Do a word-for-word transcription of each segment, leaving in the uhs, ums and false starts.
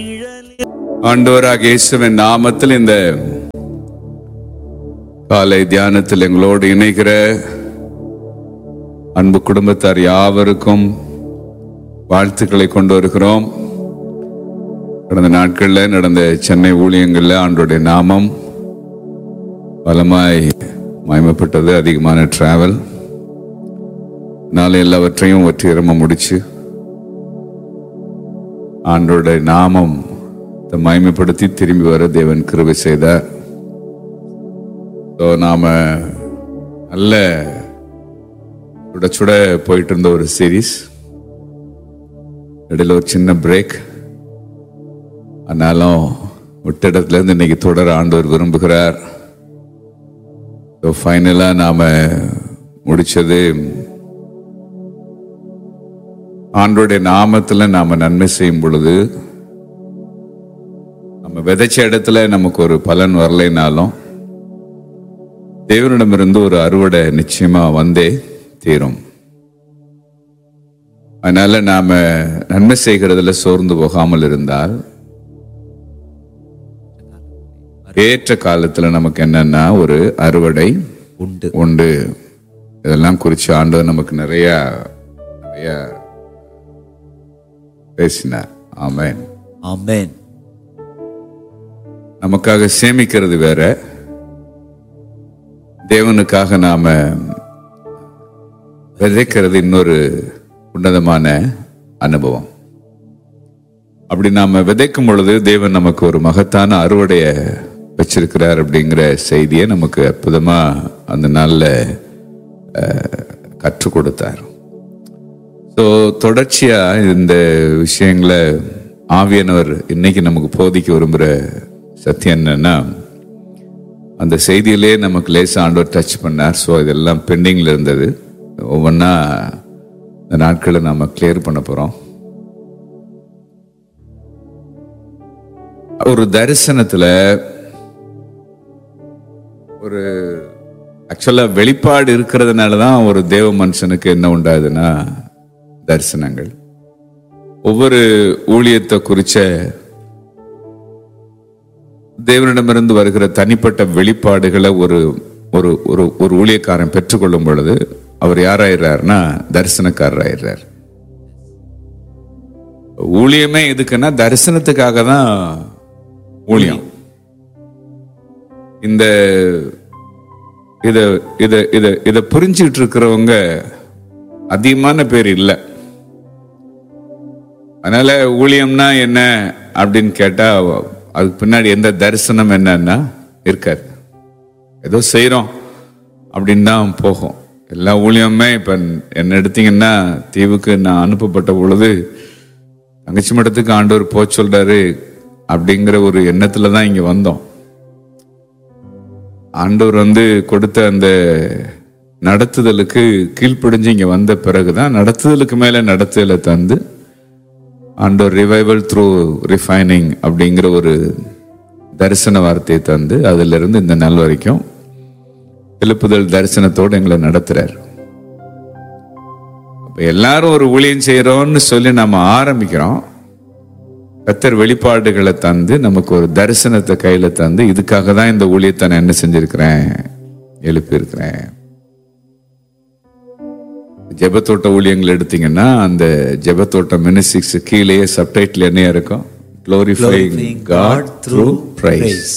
ஆண்டவராகிய இயேசுவின் நாமத்தில் இந்த காலை தியானத்தில் எங்களோடு இணைகிற அன்பு குடும்பத்தார் யாவருக்கும் வாழ்த்துக்களை கொண்டு வருகிறோம். கடந்த நாட்களில் நடந்த சென்னை ஊழியங்களில் ஆண்டவருடைய நாமம் பலமாய் மகிமைப்பட்டது. அதிகமான டிராவல் நாளை எல்லாவற்றையும் வெற்றிகரமாக முடிச்சு ஆண்டவருடைய நாமம் மகிமைப்படுத்தி திரும்பி வர தேவன் கிருபை செய்தார். நாம நல்ல சுட சுட போயிட்டு இருந்த ஒரு சீரீஸ், இடையில ஒரு சின்ன பிரேக். ஆனாலும் விட்ட இடத்துல இருந்து இன்னைக்கு தொடர ஆண்டவர் விரும்புகிறார். ஃபைனலா நாம முடிச்சது ஆண்டவருடைய நாமத்துல நாம நன்மை செய்யும் பொழுது நம்ம விதைச்ச இடத்துல நமக்கு ஒரு பலன் வரலைனாலும் தேவனிடமிருந்து ஒரு அறுவடை நிச்சயமா வந்தே தீரும். அதனால நாம நன்மை செய்கிறதுல சோர்ந்து போகாமல் இருந்தால் ஏற்ற காலத்துல நமக்கு என்னன்னா ஒரு அறுவடை உண்டு உண்டு இதெல்லாம் குறிச்சு ஆண்டவர் நமக்கு நிறைய நிறைய பேசினார். ஆமென் ஆமென். நமக்காக சேமிக்கிறது வேற, தேவனுக்காக நாம விதைக்கிறது இன்னொரு உன்னதமான அனுபவம். அப்படி நாம விதைக்கும் பொழுது தேவன் நமக்கு ஒரு மகத்தான அறுவடைய வச்சிருக்கிறார் அப்படிங்கிற செய்தியை நமக்கு அற்புதமா அந்த நாள்ல கற்றுக் கொடுத்தார். ஸோ தொடர்ச்சியா இந்த விஷயங்களை ஆவியானவர் இன்னைக்கு நமக்கு போதிக்க விரும்புகிற சத்தியம் என்னன்னா, அந்த செய்தியிலே நமக்கு லேசா ஆண்டவர் டச் பண்ணார். ஸோ இதெல்லாம் பெண்டிங்ல இருந்தது. ஒவ்வொன்றா இந்த நாட்களை நாம கிளியர் பண்ண போறோம். ஒரு தரிசனத்துல ஒரு ஆக்சுவலா வெளிப்பாடு இருக்கிறதுனாலதான் ஒரு தேவ மனுஷனுக்கு என்ன உண்டாதுன்னா தரிசனங்கள். ஒவ்வொரு ஊழியத்தை குறிச்ச தேவனிடமிருந்து வருகிற தனிப்பட்ட வெளிப்பாடுகளை ஒரு ஒரு ஒரு ஊழியக்காரன் பெற்றுக்கொள்ளும் பொழுது அவர் யாராயிடுறாருன்னா தரிசனக்காரராயிடுறார். ஊழியமே எதுக்குன்னா தரிசனத்துக்காக தான் ஊழியம். இந்த இத இத இத இத புரிஞ்சுட்டு இருக்கிறவங்க அதிகமான பேர் இல்லை. அதனால ஊழியம்னா என்ன அப்படின்னு கேட்டா அதுக்கு பின்னாடி எந்த தரிசனம் என்னன்னா இருக்காது. ஏதோ செய்யறோம் அப்படின்னு தான் போகும். எல்லா ஊழியமே இப்ப என்ன எடுத்தீங்கன்னா, தீவுக்கு நான் அனுப்பப்பட்ட பொழுது தங்கச்சி மடத்துக்கு ஆண்டவர் போக சொல்றாரு அப்படிங்கிற ஒரு எண்ணத்துல தான் இங்க வந்தோம். ஆண்டவர் வந்து கொடுத்த அந்த நடத்துதலுக்கு கீழ்ப்படிஞ்சு இங்க வந்த பிறகுதான் நடத்துதலுக்கு மேல நடத்துதலை தந்து ஆண்டவர் ரிவைவல் த்ரூ ரிஃபைனிங் அப்படிங்கிற ஒரு தரிசன வார்த்தையை தந்து அதுல இருந்து இந்த நாள் வரைக்கும் எழுப்புதல் தரிசனத்தோடு எங்களை நடத்துறார். அப்ப எல்லாரும் ஒரு ஊழியம் செய்யறோம்னு சொல்லி நம்ம ஆரம்பிக்கிறோம். கர்த்தர் வெளிப்பாடுகளை தந்து நமக்கு ஒரு தரிசனத்தை கையில தந்து இதுக்காக தான் இந்த ஊழியத்தை நான் என்ன செஞ்சிருக்கிறேன், எழுப்பி இருக்கிறேன். ஜெபத்தோட்ட ஊழியங்கள் எடுத்தீங்கன்னா அந்த ஜெபத்தோட்ட மினிஸ்ட்ரிஸ் கீழேயே சப்டைட்டில் என்ன இருக்கும், glorifying God through praise.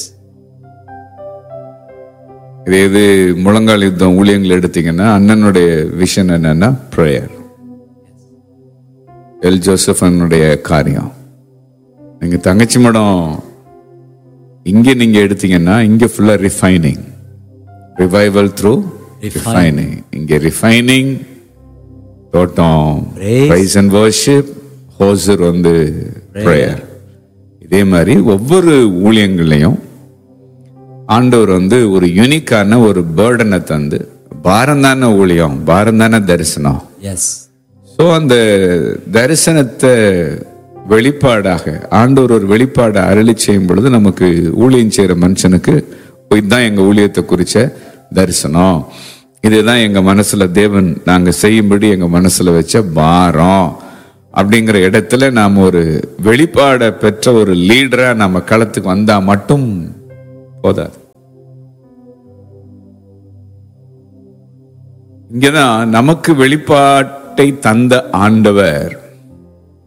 இதே இது முழங்கால் யுத்தம் ஊழியங்கள் எடுத்தீங்கன்னா அண்ணனுடைய விஷன் என்னன்னா prayer. எல் ஜோசஃபனுடைய காரியம். நீங்க தங்கச்சி மடம் இங்க நீங்க எடுத்தீங்கன்னா இங்க ஃபுல்லா ரிஃபைனிங், ரிவைவல் த்ரூ ரிஃபைனிங். இங்க ரிஃபைனிங் தோட்டம் பிரைஸ் அண்ட் வர்ஷிப், ஹோசர் வந்து பிரேயர். இதே மாதிரி ஒவ்வொரு ஊழியங்களையும் ஆண்டவர் வந்து ஒரு யூனிக்கான ஒரு பேர்டனை தந்து, பாரம் தானே ஊழியம், பாரம் தானே தரிசனம். ஸோ அந்த தரிசனத்தை வெளிப்பாடாக ஆண்டவர் ஒரு வெளிப்பாடை அருளி செய்யும் பொழுது நமக்கு ஊழியம் செய்யற மனுஷனுக்கு இதுதான் எங்க ஊழியத்தை குறிச்ச தரிசனம், இதுதான் எங்க மனசுல தேவன் நாங்க செய்யும்படி எங்க மனசுல வச்ச பாரம் அப்படிங்கிற இடத்துல நாம் ஒரு வெளிப்பாட பெற்ற ஒரு லீடரா நம்ம களத்துக்கு வந்தா மட்டும் போதாது. இங்கதான் நமக்கு வெளிப்பாட்டை தந்த ஆண்டவர்